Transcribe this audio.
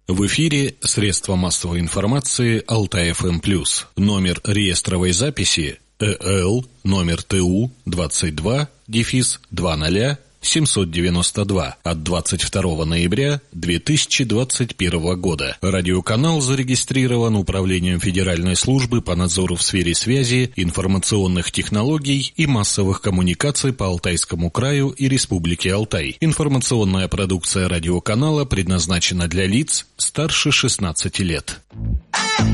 В эфире средства массовой информации Алтай-ФМ+. Номер реестровой записи ЭЛ номер ТУ 22-20-792 от 22 ноября 2021 года. Радиоканал зарегистрирован Управлением Федеральной службы по надзору в сфере связи, информационных технологий и массовых коммуникаций по Алтайскому краю и Республике Алтай. Информационная продукция радиоканала предназначена для лиц старше 16 лет.